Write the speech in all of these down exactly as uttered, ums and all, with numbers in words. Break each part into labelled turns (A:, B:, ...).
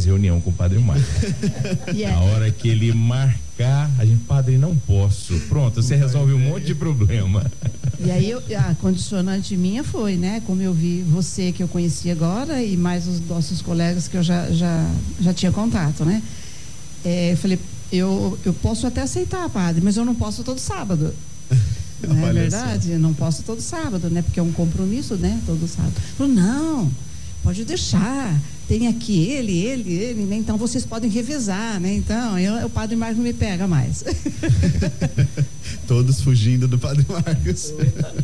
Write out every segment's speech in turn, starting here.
A: faz reunião com o Padre Marcos. Yeah. A hora que ele marcar, a gente, padre, não posso. Pronto, você resolve um monte de problema.
B: E aí eu, a condicionante minha foi, né? Como eu vi você que eu conheci agora e mais os nossos colegas que eu já, já, já tinha contato, né? É, eu falei, eu, eu posso até aceitar, padre, mas eu não posso todo sábado. Não é verdade? Eu não posso todo sábado, né? Porque é um compromisso, né? Todo sábado. Falou, não, pode deixar. Tem aqui ele, ele, ele, né? Então vocês podem revezar, né? Então, eu, o Padre Marcos não me pega mais.
C: Todos fugindo do Padre Marcos.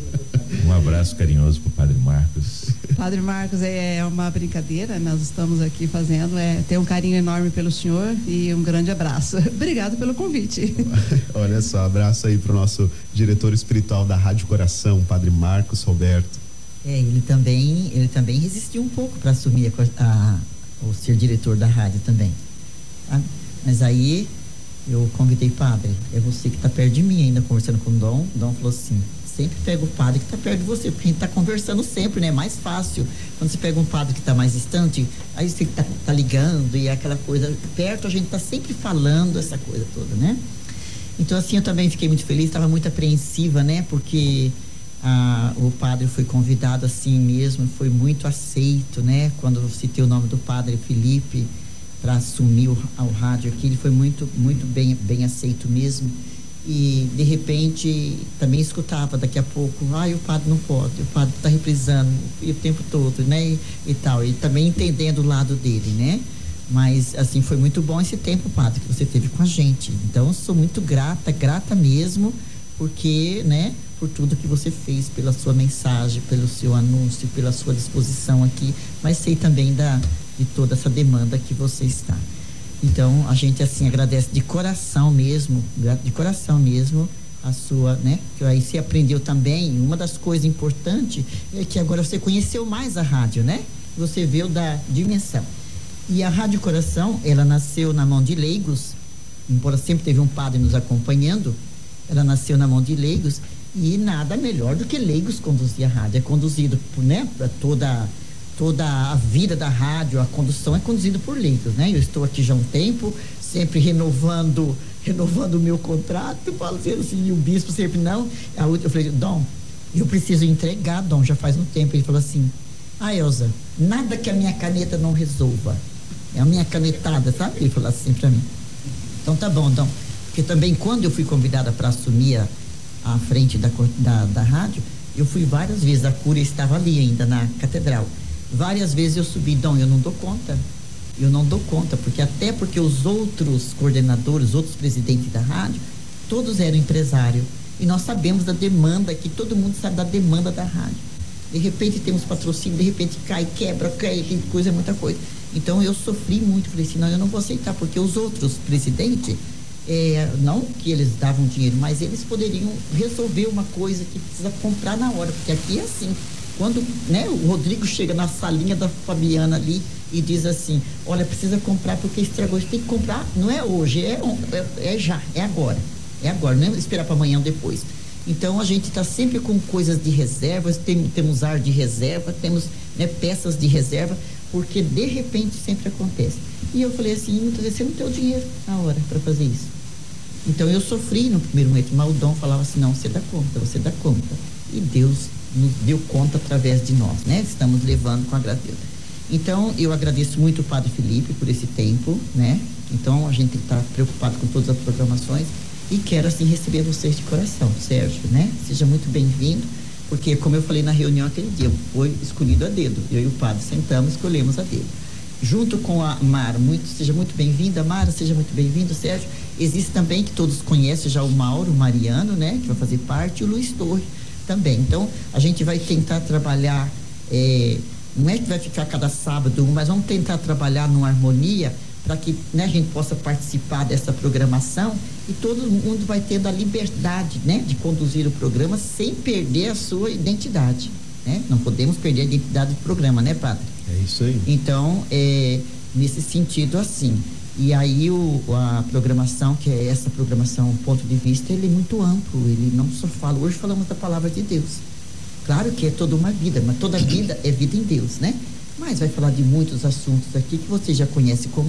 A: Um abraço carinhoso pro Padre Marcos.
B: Padre Marcos, é uma brincadeira, nós estamos aqui fazendo, é ter um carinho enorme pelo senhor e um grande abraço. Obrigado pelo convite.
C: Olha só, abraço aí pro nosso diretor espiritual da Rádio Coração, Padre Marcos Roberto.
D: É, ele também, ele também resistiu um pouco para assumir a, a, o ser diretor da rádio também. Tá? Mas aí eu convidei, padre, é você que está perto de mim ainda, conversando com o Dom. O Dom falou assim, sempre pega o padre que está perto de você, porque a gente está conversando sempre, né? É mais fácil. Quando você pega um padre que está mais distante, aí você está tá ligando e aquela coisa, perto a gente está sempre falando essa coisa toda, né? Então assim, eu também fiquei muito feliz, estava muito apreensiva, né? Porque Ah, o padre foi convidado assim mesmo, foi muito aceito, né? Quando eu citei o nome do padre Felipe para assumir o, o rádio aqui, ele foi muito, muito bem, bem aceito mesmo. E de repente também escutava daqui a pouco, ah, o padre não pode, o padre está reprisando o tempo todo, né? E, e tal, e também entendendo o lado dele, né? Mas assim, foi muito bom esse tempo, padre, que você teve com a gente. Então eu sou muito grata, grata mesmo, porque, né? Por tudo que você fez, pela sua mensagem, pelo seu anúncio, pela sua disposição aqui, mas sei também da, de toda essa demanda que você está. Então, a gente assim agradece de coração mesmo, de coração mesmo, a sua, né? Que aí você aprendeu também, uma das coisas importantes é que agora você conheceu mais a rádio, né? Você viu da dimensão. E a Rádio Coração, ela nasceu na mão de leigos, embora sempre teve um padre nos acompanhando, ela nasceu na mão de leigos. E nada melhor do que leigos conduzir a rádio. É conduzido por, né, para toda, toda a vida da rádio, a condução é conduzida por leigos, né? Eu estou aqui já há um tempo, sempre renovando, renovando o meu contrato, falo assim, e o bispo sempre não. Eu falei, Dom, eu preciso entregar, Dom, já faz um tempo. Ele falou assim, ah, Elza, nada que a minha caneta não resolva. É a minha canetada, sabe? Ele falou assim para mim. Então tá bom, Dom. Porque também quando eu fui convidada para assumir a à frente da, da, da rádio, eu fui várias vezes, a cúria estava ali ainda na catedral, várias vezes eu subi, Dom, eu não dou conta, eu não dou conta, porque até porque os outros coordenadores, os outros presidentes da rádio, todos eram empresários, e nós sabemos da demanda, que todo mundo sabe da demanda da rádio, de repente temos patrocínio, de repente cai, quebra, cai, tem coisa, muita coisa, então eu sofri muito, falei assim, não, eu não vou aceitar, porque os outros presidentes, É, não que eles davam dinheiro, mas eles poderiam resolver uma coisa que precisa comprar na hora, porque aqui é assim, quando, né, o Rodrigo chega na salinha da Fabiana ali e diz assim, olha, precisa comprar porque estragou, a gente tem que comprar, não é hoje, é, é, é já, é agora, é agora, não é esperar para amanhã ou depois. Então a gente está sempre com coisas de reservas, tem, temos ar de reserva, temos, né, peças de reserva, porque de repente sempre acontece. E eu falei assim, muitas vezes você não tem o dinheiro na hora para fazer isso. Então eu sofri no primeiro momento, mas o Dom falava assim, não, você dá conta, você dá conta. E Deus nos deu conta através de nós, né? Estamos levando com a graça de Deus. Então eu agradeço muito o Padre Felipe por esse tempo, né? Então a gente está preocupado com todas as programações e quero assim receber vocês de coração, Sérgio, né? Seja muito bem-vindo, porque como eu falei na reunião aquele dia, foi escolhido a dedo. Eu e o Padre sentamos, escolhemos a dedo. Junto com a Mara, muito, seja muito bem-vinda, Mara, seja muito bem-vindo, Sérgio. Existe também, que todos conhecem já, o Mauro, o Mariano, né, que vai fazer parte, e o Luiz Torre também. Então, a gente vai tentar trabalhar, é, não é que vai ficar cada sábado, mas vamos tentar trabalhar numa harmonia para que, né, a gente possa participar dessa programação e todo mundo vai tendo a liberdade, né, de conduzir o programa sem perder a sua identidade, né? Não podemos perder a identidade do programa, né, padre?
C: É isso aí.
D: Então, é, nesse sentido, assim, e aí o, a programação, que é essa programação, ponto de vista, ele é muito amplo, ele não só fala, hoje falamos da palavra de Deus, claro que é toda uma vida, mas toda vida é vida em Deus, né? Mas vai falar de muitos assuntos aqui que você já conhece como